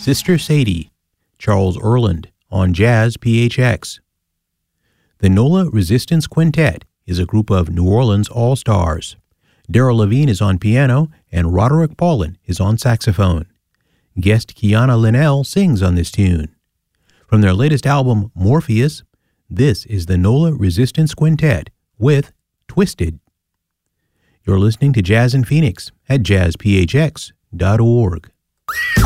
Sister Sadie, Charles Earland on Jazz PHX. The NOLA Resistance Quintet is a group of New Orleans all-stars. Daryl Levine is on piano and Roderick Paulin is on saxophone. Guest Kiana Linnell sings on this tune. From their latest album, Morpheus, this is the NOLA Resistance Quintet with Twisted. You're listening to Jazz in Phoenix at jazzphx.org.